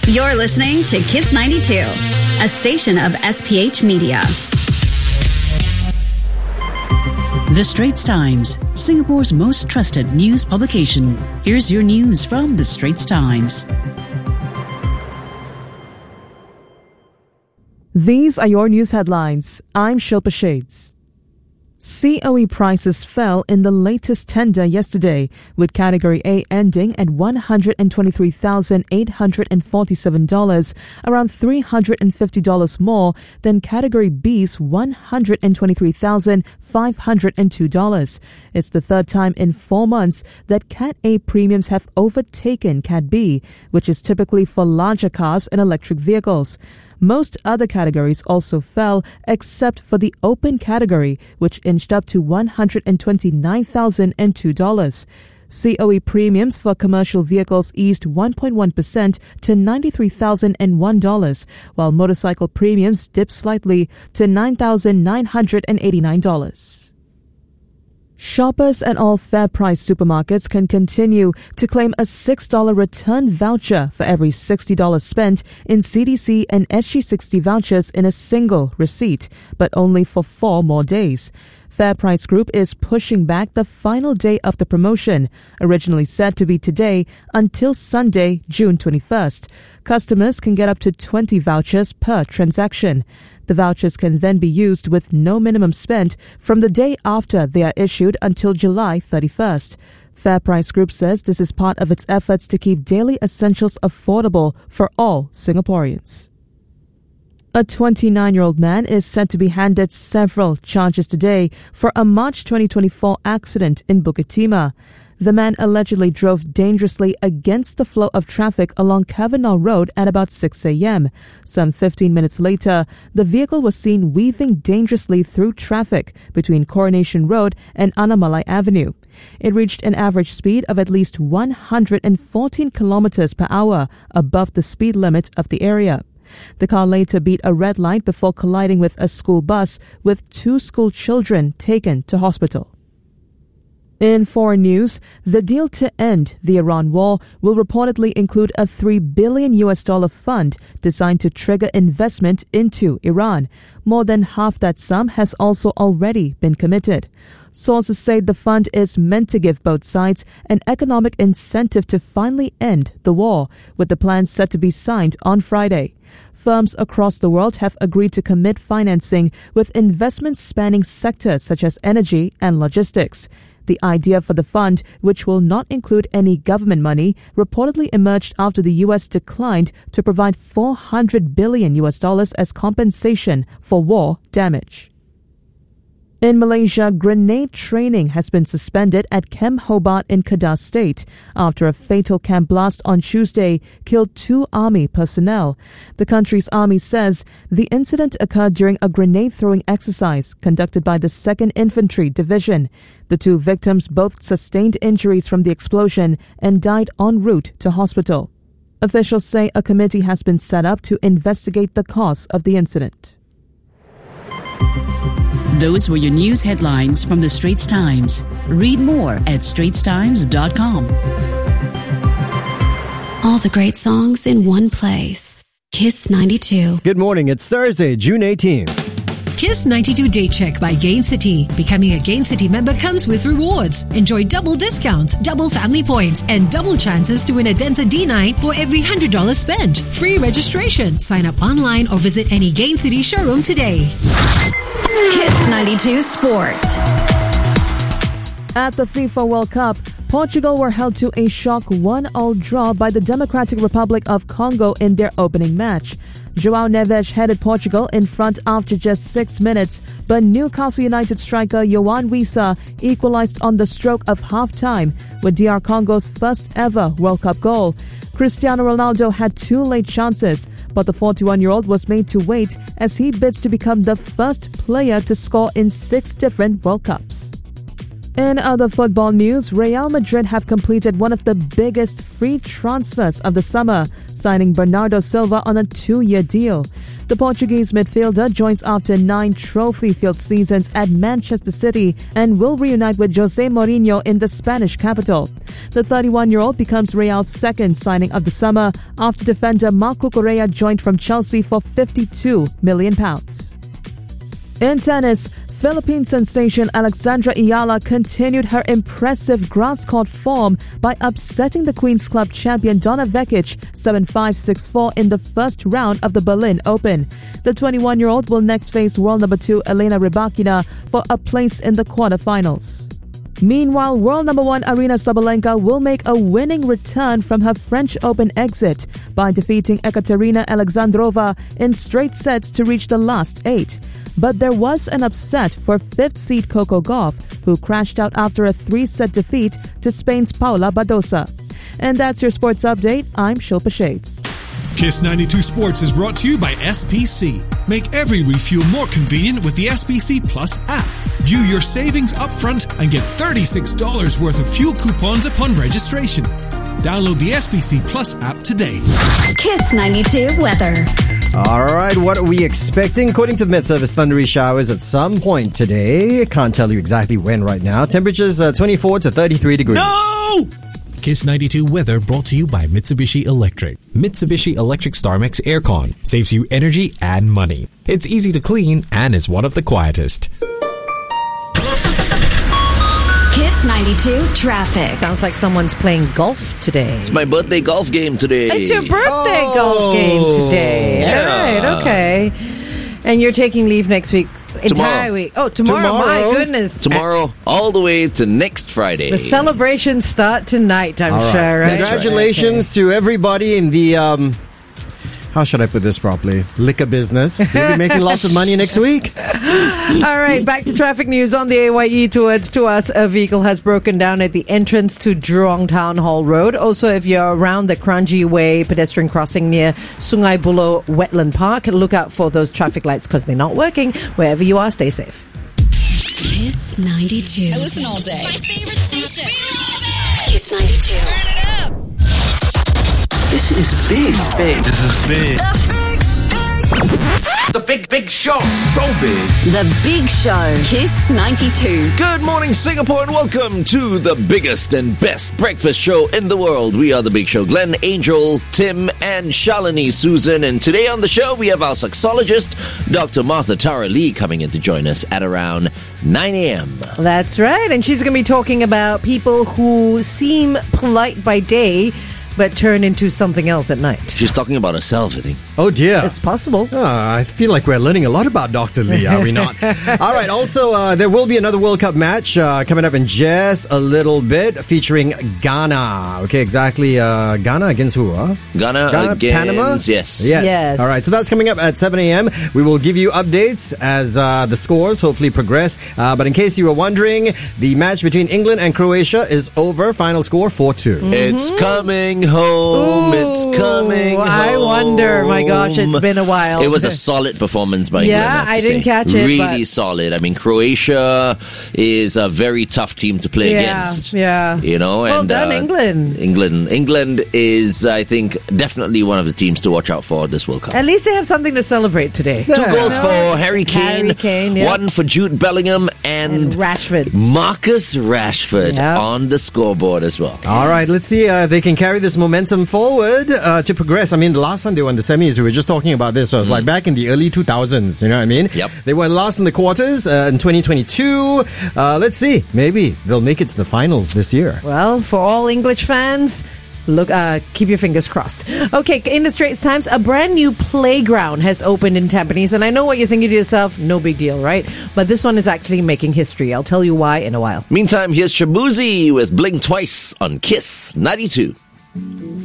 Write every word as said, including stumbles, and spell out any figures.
You're listening to Kiss ninety-two, a station of S P H Media. The Straits Times, Singapore's most trusted news publication. Here's your news from The Straits Times. These are your news headlines. I'm Shilpa Shades. C O E prices fell in the latest tender yesterday, with Category A ending at one hundred twenty-three thousand eight hundred forty-seven dollars, around three hundred fifty dollars more than Category B's one hundred twenty-three thousand five hundred two dollars. It's the third time in four months that Cat A premiums have overtaken Cat B, which is typically for larger cars and electric vehicles. Most other categories also fell, except for the open category, which inched up to one hundred twenty-nine thousand two dollars. C O E premiums for commercial vehicles eased one point one percent to ninety-three thousand one dollars, while motorcycle premiums dipped slightly to nine thousand nine hundred eighty-nine dollars. Shoppers at all fair-price supermarkets can continue to claim a six dollars return voucher for every sixty dollars spent in C D C and S G sixty vouchers in a single receipt, but only for four more days. FairPrice Group is pushing back the final day of the promotion, originally set to be today, until Sunday, June twenty-first. Customers can get up to twenty vouchers per transaction. The vouchers can then be used with no minimum spent from the day after they are issued until July thirty-first. FairPrice Group says this is part of its efforts to keep daily essentials affordable for all Singaporeans. A twenty-nine-year-old man is said to be handed several charges today for a March twenty twenty-four accident in Bukit Timah. The man allegedly drove dangerously against the flow of traffic along Cavenagh Road at about six a.m. Some fifteen minutes later, the vehicle was seen weaving dangerously through traffic between Coronation Road and Anamalai Avenue. It reached an average speed of at least one hundred fourteen kilometers per hour above the speed limit of the area. The car later beat a red light before colliding with a school bus, with two school children taken to hospital. In foreign news, the deal to end the Iran war will reportedly include a three billion U S dollar fund designed to trigger investment into Iran. More than half that sum has also already been committed. Sources say the fund is meant to give both sides an economic incentive to finally end the war, with the plan set to be signed on Friday. Firms across the world have agreed to commit financing, with investments spanning sectors such as energy and logistics. The idea for the fund, which will not include any government money, reportedly emerged after the U S declined to provide four hundred billion U S dollars as compensation for war damage. In Malaysia, grenade training has been suspended at Camp Hobart in Kedah State after a fatal camp blast on Tuesday killed two army personnel. The country's army says the incident occurred during a grenade-throwing exercise conducted by the second Infantry Division. The two victims both sustained injuries from the explosion and died en route to hospital. Officials say a committee has been set up to investigate the cause of the incident. Those were your news headlines from The Straits Times. Read more at straits times dot com. All the great songs in one place. Kiss ninety-two. Good morning. It's Thursday, June eighteenth. Kiss ninety-two Date Check by Gain City. Becoming a Gain City member comes with rewards. Enjoy double discounts, double family points, and double chances to win a Denza D night for every one hundred dollars spent. Free registration. Sign up online or visit any Gain City showroom today. Kiss ninety-two Sports. At the FIFA World Cup, Portugal were held to a shock one all draw by the Democratic Republic of Congo in their opening match. João Neves headed Portugal in front after just six minutes, but Newcastle United striker Yoane Wissa equalized on the stroke of half-time with D R Congo's first ever World Cup goal. Cristiano Ronaldo had two late chances, but the forty-one-year-old was made to wait as he bids to become the first player to score in six different World Cups. In other football news, Real Madrid have completed one of the biggest free transfers of the summer, signing Bernardo Silva on a two-year deal. The Portuguese midfielder joins after nine trophy-filled seasons at Manchester City and will reunite with Jose Mourinho in the Spanish capital. The thirty-one-year-old becomes Real's second signing of the summer after defender Marco Correa joined from Chelsea for fifty-two million pounds. In tennis, Philippine sensation Alexandra Ayala continued her impressive grass-court form by upsetting the Queen's Club champion Donna Vekic seven five six four in the first round of the Berlin Open. The twenty-one-year-old will next face world number two Elena Rybakina for a place in the quarterfinals. Meanwhile, world number one Aryna Sabalenka will make a winning return from her French Open exit by defeating Ekaterina Alexandrova in straight sets to reach the last eight. But there was an upset for fifth seed Coco Gauff, who crashed out after a three-set defeat to Spain's Paula Badosa. And that's your sports update. I'm Shilpa Shades. Kiss ninety-two Sports is brought to you by S P C. Make every refuel more convenient with the S P C Plus app. View your savings upfront and get thirty-six dollars worth of fuel coupons upon registration. Download the S P C Plus app today. Kiss ninety-two weather. All right, what are we expecting? According to the Met Service, thundery showers at some point today. Can't tell you exactly when right now. Temperatures uh, twenty-four to thirty-three degrees. No! Kiss ninety-two weather brought to you by Mitsubishi Electric. Mitsubishi Electric StarMax Aircon saves you energy and money. It's easy to clean and is one of the quietest. Kiss ninety-two traffic. Sounds like someone's playing golf today. It's my birthday golf game today. It's your birthday Oh, golf game today. yeah. All right, okay. And you're taking leave next week. Entire Tomorrow. week. Oh, tomorrow. Tomorrow. My goodness. Tomorrow, all the way to next Friday. The celebrations start tonight, I'm All right. sure, right? Congratulations to everybody in the, um, how should I put this properly? Liquor business. They'll be making lots of money next week. All right, back to traffic news on the A Y E towards Tuas. A vehicle has broken down at the entrance to Jurong Town Hall Road. Also, if you're around the Kranji Way pedestrian crossing near Sungai Buloh Wetland Park, look out for those traffic lights because they're not working. Wherever you are, stay safe. Kiss ninety-two. I listen all day. My favorite station. We love it. Kiss ninety-two. Turn it up. This is big. This is big. This is big. The big, big show. So big. The Big Show. Kiss ninety-two. Good morning, Singapore, and welcome to the biggest and best breakfast show in the world. We are the Big Show. Glenn, Angel, Tim, and Shalini Susan. And today on the show, we have our sexologist, Doctor Martha Tara Lee, coming in to join us at around nine a.m. That's right. And she's going to be talking about people who seem polite by day but turn into something else at night. She's talking about herself, I think. Oh, dear. It's possible. Ah, I feel like we're learning a lot about Doctor Lee, are we not? All right, also, uh, there will be another World Cup match uh, coming up in just a little bit featuring Ghana. Okay, exactly. Uh, Ghana against who? Huh? Ghana, Ghana against... Panama? Yes. yes. Yes. All right, so that's coming up at seven a.m. We will give you updates as uh, the scores hopefully progress. Uh, but in case you were wondering, the match between England and Croatia is over. Final score four two. Mm-hmm. It's coming home. Ooh, it's coming home. I wonder. My gosh, it's been a while. It was a solid performance by England. Yeah, I, have to I didn't say. catch it, Really but- solid. I mean, Croatia is a very tough team to play Yeah, against. yeah. You know, Well and done, uh, England. England, England is, I think, definitely one of the teams to watch out for this World Cup. At least they have something to celebrate today. Two goals for Harry Kane, Harry Kane, yeah. one for Jude Bellingham, and, And Rashford. Marcus Rashford Yeah. on the scoreboard as well. All right, let's see uh, if they can carry this momentum forward uh, to progress. I mean, the last time they won the semis, we were just talking about this. So it's like back in the early two thousands, you know what I mean? Yep. They were last in the quarters uh, in twenty twenty-two. Uh, let's see. Maybe they'll make it to the finals this year. Well, for all English fans, look, uh, keep your fingers crossed. Okay, in the Straits Times, a brand new playground has opened in Tampines. And I know what you're thinking to yourself, no big deal, right? But this one is actually making history. I'll tell you why in a while. Meantime, here's Shabuzi with Blink Twice on Kiss ninety-two.